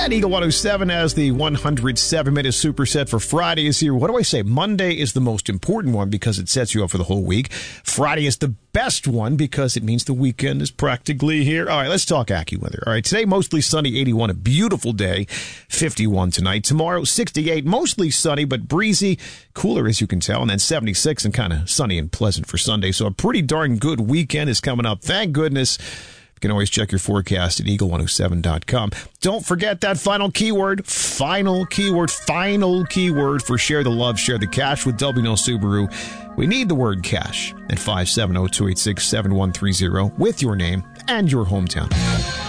And Eagle 107 as the 107-minute superset for Friday is here. What do I say? Monday is the most important one because it sets you up for the whole week. Friday is the best one because it means the weekend is practically here. All right, let's talk AccuWeather. All right, today mostly sunny, 81, a beautiful day, 51 tonight. Tomorrow, 68, mostly sunny but breezy, cooler as you can tell, and then 76 and kind of sunny and pleasant for Sunday. So a pretty darn good weekend is coming up. Thank goodness. You can always check your forecast at eagle107.com. Don't forget that final keyword for Share the Love, Share the Cash with W&L Subaru. We need the word cash at 570-286-7130 with your name and your hometown.